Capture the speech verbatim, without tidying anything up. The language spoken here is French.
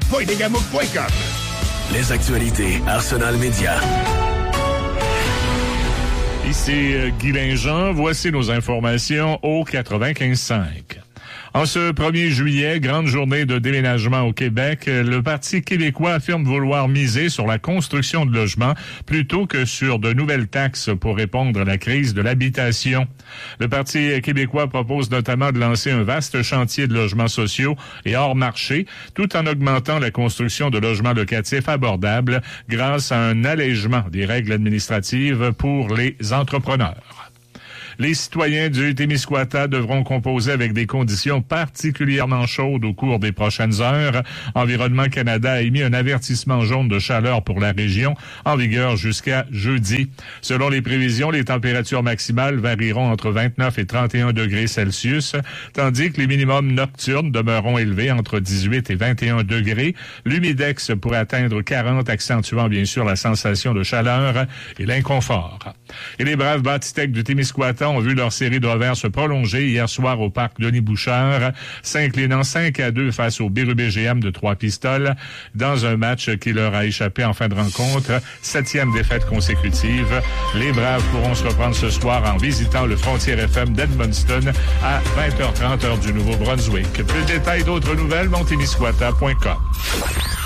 point degamouk point com. Les actualités Arsenal Média. Ici Guy Linjean, voici nos informations au quatre-vingt-quinze cinq. En ce premier juillet, grande journée de déménagement au Québec, le Parti québécois affirme vouloir miser sur la construction de logements plutôt que sur de nouvelles taxes pour répondre à la crise de l'habitation. Le Parti québécois propose notamment de lancer un vaste chantier de logements sociaux et hors marché, tout en augmentant la construction de logements locatifs abordables grâce à un allègement des règles administratives pour les entrepreneurs. Les citoyens du Témiscouata devront composer avec des conditions particulièrement chaudes au cours des prochaines heures. Environnement Canada a émis un avertissement jaune de chaleur pour la région, en vigueur jusqu'à jeudi. Selon les prévisions, les températures maximales varieront entre vingt-neuf et trente et un degrés Celsius, tandis que les minimums nocturnes demeureront élevés entre dix-huit et vingt et un degrés. L'humidex pourrait atteindre quarante, accentuant bien sûr la sensation de chaleur et l'inconfort. Et les braves Bâtitech du Témiscouata ont vu leur série de revers se prolonger hier soir au parc Denis-Bouchard, s'inclinant cinq à deux face au Bérubé G M de Trois-Pistoles dans un match qui leur a échappé en fin de rencontre. Septième défaite consécutive. Les Braves pourront se reprendre ce soir en visitant le Frontier F M d'Edmundston à vingt heures trente heure du Nouveau-Brunswick. Plus de détails, d'autres nouvelles, montémiscouata point com.